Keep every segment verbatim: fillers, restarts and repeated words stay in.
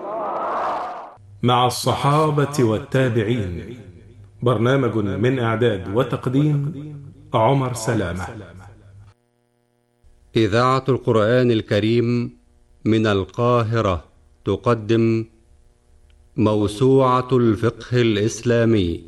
مع الصحابة والتابعين. برنامج من إعداد وتقديم عمر سلامة. إذاعة القرآن الكريم من القاهرة تقدم موسوعة الفقه الإسلامي.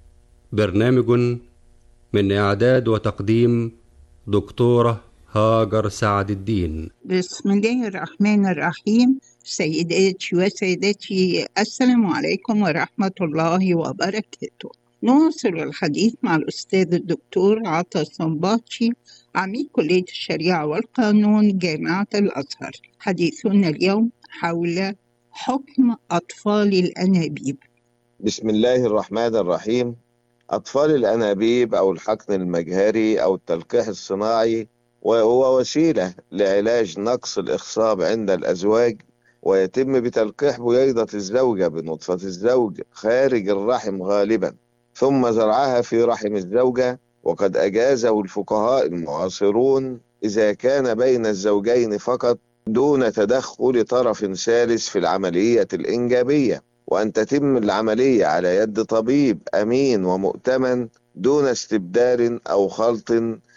برنامج من إعداد وتقديم دكتورة هاجر سعد الدين. بسم الله الرحمن الرحيم. سيداتي وسادتي، السلام عليكم ورحمة الله وبركاته. نواصل الحديث مع الأستاذ الدكتور عطا الصنباطي، عميد كلية الشريعة والقانون جامعة الأزهر. حديثنا اليوم حول حكم أطفال الأنابيب. بسم الله الرحمن الرحيم. أطفال الأنابيب أو الحقن المجهري أو التلقيح الصناعي وهو وسيلة لعلاج نقص الإخصاب عند الأزواج، ويتم بتلقيح بويضة الزوجة بنطفة الزوج خارج الرحم غالبا، ثم زرعها في رحم الزوجة. وقد أجازه الفقهاء المعاصرون إذا كان بين الزوجين فقط دون تدخل طرف ثالث في العملية الإنجابية، وأن تتم العملية على يد طبيب أمين ومؤتمن دون استبدال أو خلط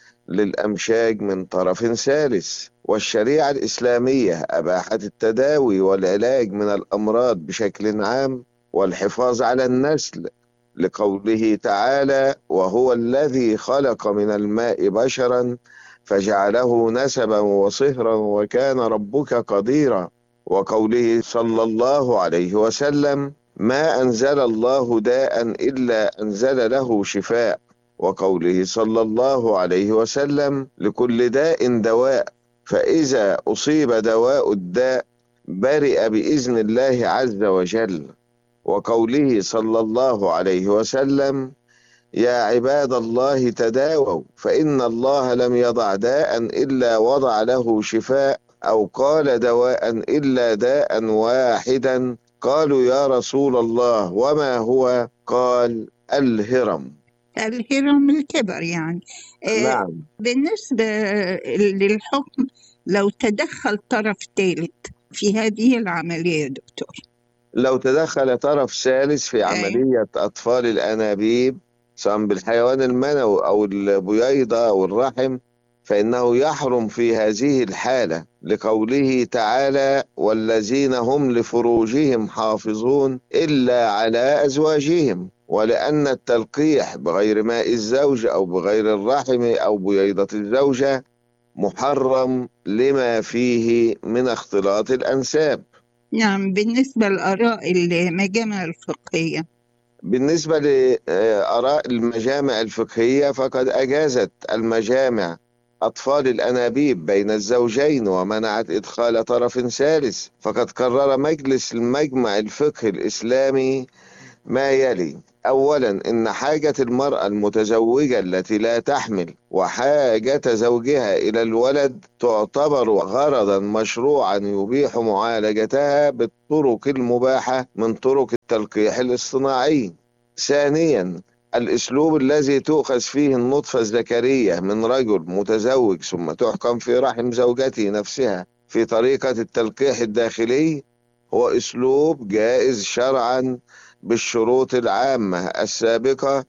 للأمشاج من طرف ثالث. والشريعة الإسلامية أباحت التداوي والعلاج من الأمراض بشكل عام والحفاظ على النسل، لقوله تعالى: وهو الذي خلق من الماء بشرا فجعله نسبا وصهرا وكان ربك قديرا. وقوله صلى الله عليه وسلم: ما أنزل الله داء إلا أنزل له شفاء. وقوله صلى الله عليه وسلم: لكل داء دواء، فإذا أصيب دواء الداء برئ بإذن الله عز وجل. وقوله صلى الله عليه وسلم: يا عباد الله تداووا فإن الله لم يضع داء إلا وضع له شفاء، أو قال دواء إلا داء واحدا. قالوا يا رسول الله وما هو؟ قال: الهرم. الهرم الكبر يعني. آه، نعم. بالنسبة للحكم، لو تدخل طرف ثالث في هذه العملية دكتور. لو تدخل طرف ثالث في عملية أطفال الأنابيب سواء بالحيوان المنوي أو البويضة أو الرحم، فإنه يحرم في هذه الحالة، لقوله تعالى: والذين هم لفروجهم حافظون إلا على أزواجهم. ولأن التلقيح بغير ماء الزوج أو بغير الرحم أو بويضة الزوجة محرم لما فيه من اختلاط الأنساب. نعم. بالنسبة لآراء المجامع الفقهية، بالنسبة لآراء المجامع الفقهية فقد أجازت المجامع أطفال الأنابيب بين الزوجين ومنعت إدخال طرف ثالث. فقد قرر مجلس المجمع الفقهي الإسلامي ما يلي: أولا، إن حاجة المرأة المتزوجة التي لا تحمل وحاجة زوجها إلى الولد تعتبر غرضا مشروعا يبيح معالجتها بالطرق المباحة من طرق التلقيح الاصطناعي. ثانيا، الأسلوب الذي تؤخذ فيه النطفة الذكرية من رجل متزوج ثم تحكم في رحم زوجته نفسها في طريقة التلقيح الداخلي هو أسلوب جائز شرعا بالشروط العامة السابقة،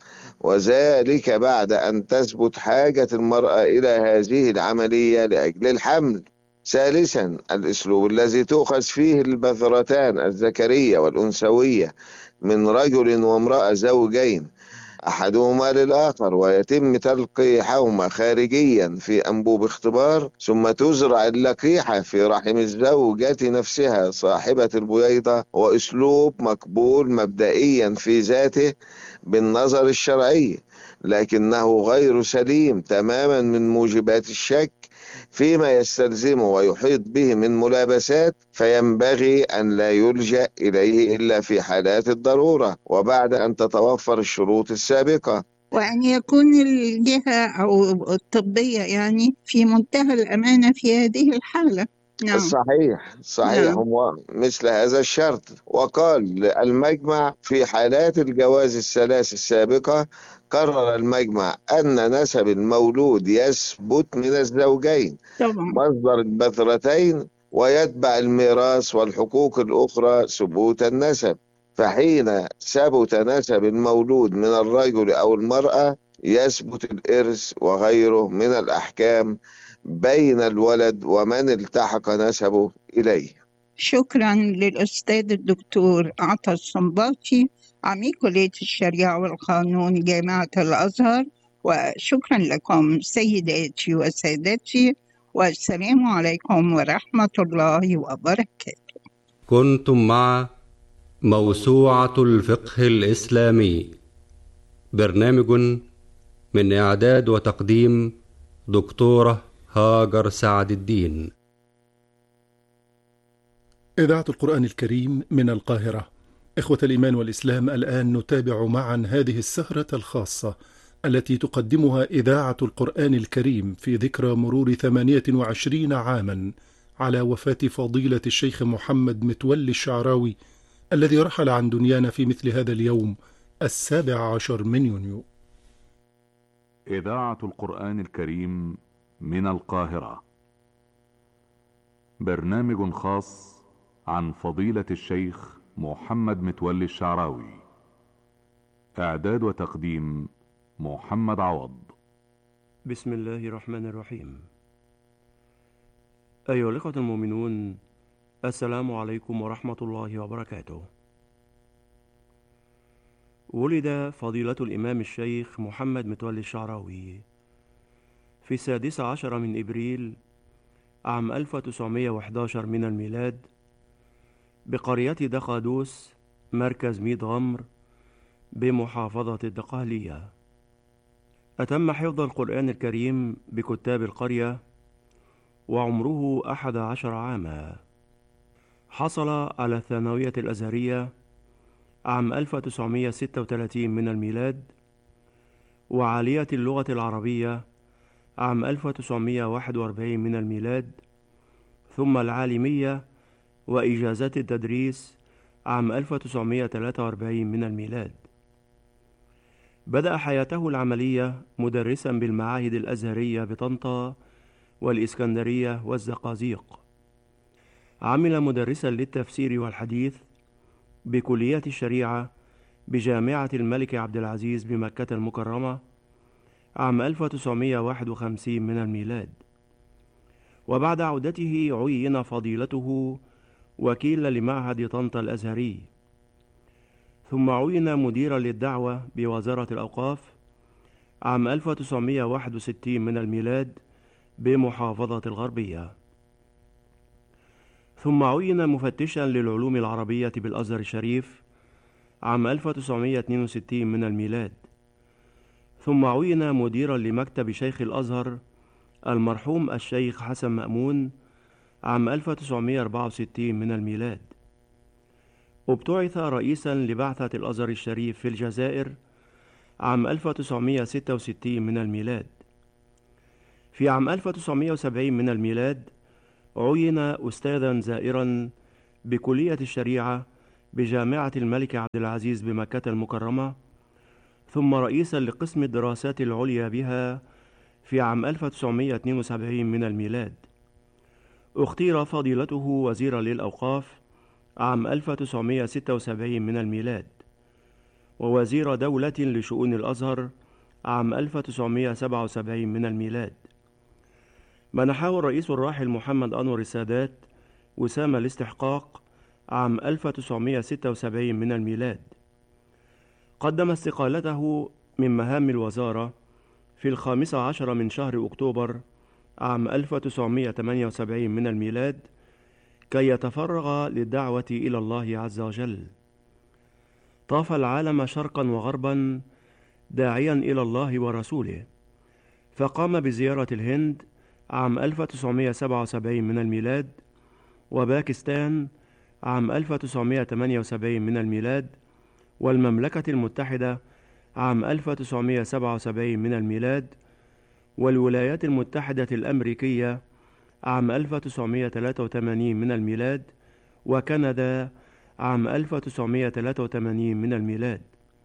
وذلك بعد أن تثبت حاجة المرأة إلى هذه العملية لأجل الحمل. ثالثا، الأسلوب الذي تؤخذ فيه البذرتان الذكرية والأنثوية من رجل وامرأة زوجين أحدهما للآخر، ويتم تلقيحهما خارجيا في أنبوب اختبار، ثم تزرع اللقيحة في رحم الزوجة نفسها صاحبة البويضة، وأسلوب مقبول مبدئيا في ذاته بالنظر الشرعي، لكنه غير سليم تماما من موجبات الشك فيما يستلزمه ويحيط به من ملابسات، فينبغي أن لا يلجأ إليه إلا في حالات الضرورة وبعد أن تتوفر الشروط السابقة، وأن يكون الجهة أو الطبية يعني في منتهى الأمانة في هذه الحالة. نعم. صحيح صحيح. نعم. هو مثل هذا الشرط. وقال المجمع في حالات الجواز الثلاث السابقة قرر المجمع أن نسب المولود يثبت من الزوجين طبعا. مصدر البذرتين ويتبع الميراث والحقوق الأخرى ثبوت النسب. فحين ثبت نسب المولود من الرجل أو المرأة يثبت الإرث وغيره من الأحكام بين الولد ومن التحق نسبه إليه. شكرا للأستاذ الدكتور عطا الصنباطي عميد كلية الشريعة والقانون جامعة الأزهر، وشكرا لكم سيداتي وسادتي، والسلام عليكم ورحمة الله وبركاته. كنتم مع موسوعة الفقه الإسلامي، برنامج من إعداد وتقديم دكتورة هاجر سعد الدين. إذاعة القرآن الكريم من القاهرة. إخوة الإيمان والإسلام، الآن نتابع معا هذه السهرة الخاصة التي تقدمها إذاعة القرآن الكريم في ذكرى مرور ثمانية وعشرين عاما على وفاة فضيلة الشيخ محمد متولي الشعراوي الذي رحل عن دنيانا في مثل هذا اليوم السابع عشر من يونيو. إذاعة القرآن الكريم من القاهرة، برنامج خاص عن فضيلة الشيخ محمد متولي الشعراوي. إعداد وتقديم محمد عوض. بسم الله الرحمن الرحيم. أيها الإخوة المؤمنون، السلام عليكم ورحمة الله وبركاته. ولد فضيلة الإمام الشيخ محمد متولي الشعراوي في السادس عشر من إبريل عام ألف وتسعمائة وأحد عشر من الميلاد بقرية دقادوس مركز ميت غمر بمحافظة الدقهلية. أتم حفظ القرآن الكريم بكتاب القرية وعمره أحد عشر عاما. حصل على الثانوية الأزهرية عام ألف وتسعمائة وستة وثلاثين من الميلاد، وعالية اللغة العربية عام ألف وتسعمائة وواحد وأربعين من الميلاد، ثم العالمية وإجازات التدريس عام ألف وتسعمائة وثلاثة وأربعين من الميلاد. بدأ حياته العملية مدرسا بالمعاهد الأزهرية بطنطا والإسكندرية والزقازيق. عمل مدرسا للتفسير والحديث بكلية الشريعة بجامعة الملك عبد العزيز بمكة المكرمة عام ألف وتسعمائة وواحد وخمسين من الميلاد. وبعد عودته عين فضيلته وكيلا لمعهد طنطا الأزهري، ثم عين مديرا للدعوة بوزارة الأوقاف عام ألف وتسعمائة وواحد وستين من الميلاد بمحافظة الغربية، ثم عين مفتشا للعلوم العربية بالأزهر الشريف عام ألف وتسعمائة واثنين وستين من الميلاد، ثم عين مديرا لمكتب شيخ الأزهر المرحوم الشيخ حسن مأمون عام ألف وتسعمائة وأربعة وستين من الميلاد. ابتعث رئيسا لبعثة الأزهر الشريف في الجزائر عام ألف وتسعمائة وستة وستين من الميلاد. في عام ألف وتسعمائة وسبعين من الميلاد عين أستاذا زائرا بكلية الشريعة بجامعة الملك عبد العزيز بمكة المكرمة، ثم رئيسا لقسم الدراسات العليا بها في عام ألف وتسعمائة واثنين وسبعين من الميلاد. اختير فضيلته وزيرا للأوقاف عام ألف وتسعمائة وستة وسبعين من الميلاد، ووزير دولة لشؤون الأزهر عام ألف وتسعمائة وسبعة وسبعين من الميلاد. منحه الرئيس الراحل محمد أنور السادات وسام الاستحقاق عام ألف وتسعمائة وستة وسبعين من الميلاد. قدم استقالته من مهام الوزارة في الخامس عشر من شهر أكتوبر عام ألف وتسعمائة وثمانية وسبعين من الميلاد كي يتفرغ للدعوة إلى الله عز وجل. طاف العالم شرقا وغربا داعيا إلى الله ورسوله، فقام بزيارة الهند عام ألف وتسعمائة وسبعة وسبعين من الميلاد، وباكستان عام ألف وتسعمائة وثمانية وسبعين من الميلاد، والمملكة المتحدة عام ألف وتسعمائة وسبعة وسبعين من الميلاد، والولايات المتحدة الأمريكية عام ألف وتسعمائة وثلاثة وثمانين من الميلاد، وكندا عام ألف وتسعمائة وثلاثة وثمانين من الميلاد.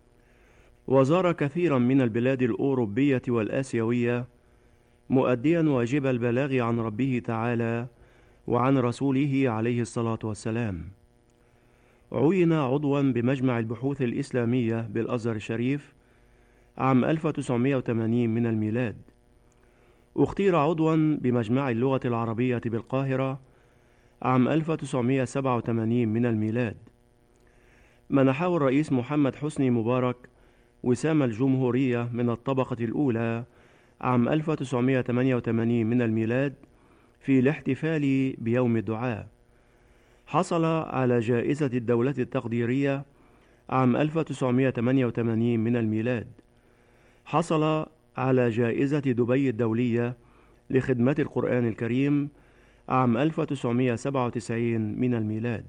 وزار كثيرا من البلاد الأوروبية والآسيوية مؤديا واجب البلاغ عن ربه تعالى وعن رسوله عليه الصلاة والسلام. عين عضوا بمجمع البحوث الإسلامية بالأزهر الشريف عام ألف وتسعمائة وثمانين من الميلاد. اختير عضوا بمجمع اللغة العربية بالقاهرة عام ألف وتسعمائة وسبعة وثمانين من الميلاد. منحه الرئيس محمد حسني مبارك وسام الجمهورية من الطبقة الأولى عام ألف وتسعمائة وثمانية وثمانين من الميلاد في الاحتفال بيوم الدعاء. حصل على جائزة الدولة التقديرية عام ألف وتسعمائة وثمانية وثمانين من الميلاد. حصل على جائزة دبي الدولية لخدمة القرآن الكريم عام ألف وتسعمائة وسبعة وتسعين من الميلاد.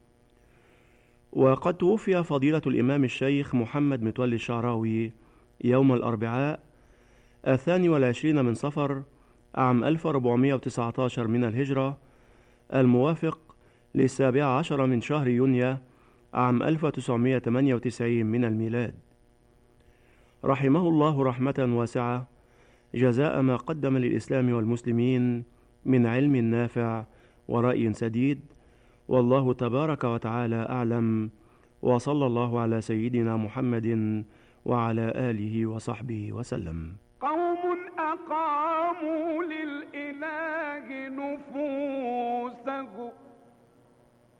وقد توفي فضيلة الإمام الشيخ محمد متولي الشعراوي يوم الأربعاء الثاني والعشرين من صفر عام ألف وأربعمائة وتسعة عشر من الهجرة، الموافق للسابع عشر من شهر يونيو عام ألف وتسعمائة وثمانية وتسعين من الميلاد. رحمه الله رحمة واسعة، جزاء ما قدم للإسلام والمسلمين من علم نافع ورأي سديد، والله تبارك وتعالى أعلم، وصلى الله على سيدنا محمد وعلى آله وصحبه وسلم. قوم أقاموا للإله نفوسهم